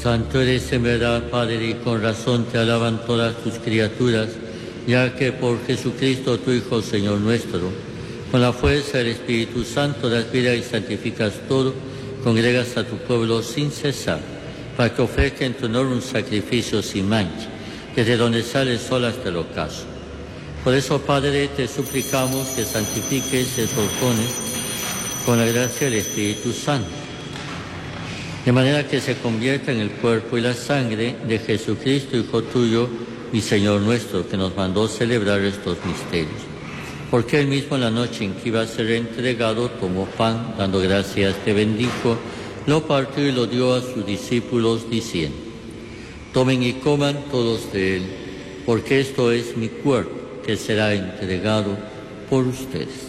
Santo eres en verdad, Padre, y con razón te alaban todas tus criaturas, ya que por Jesucristo, tu Hijo, Señor nuestro, con la fuerza del Espíritu Santo das vida y santificas todo, congregas a tu pueblo sin cesar, para que ofrezca en tu honor un sacrificio sin mancha, desde donde sale sol hasta el ocaso. Por eso, Padre, te suplicamos que santifiques estos dones con la gracia del Espíritu Santo, de manera que se convierta en el cuerpo y la sangre de Jesucristo, Hijo tuyo y Señor nuestro, que nos mandó celebrar estos misterios. Porque él mismo en la noche en que iba a ser entregado, tomó pan, dando gracias, te bendijo, lo partió y lo dio a sus discípulos, diciendo: tomen y coman todos de él, porque esto es mi cuerpo, que será entregado por ustedes.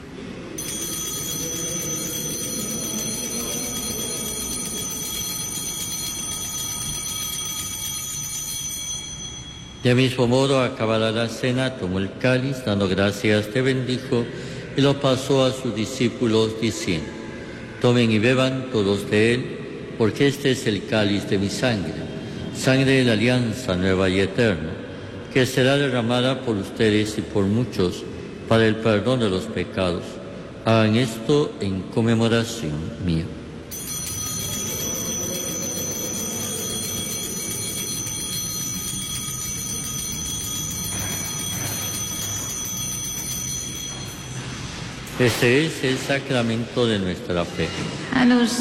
De mismo modo, acabada la cena, tomó el cáliz, dando gracias, te bendijo, y lo pasó a sus discípulos, diciendo: tomen y beban todos de él, porque este es el cáliz de mi sangre, sangre de la alianza nueva y eterna, que será derramada por ustedes y por muchos para el perdón de los pecados. Hagan esto en conmemoración mía. Este es el sacramento de nuestra fe. A los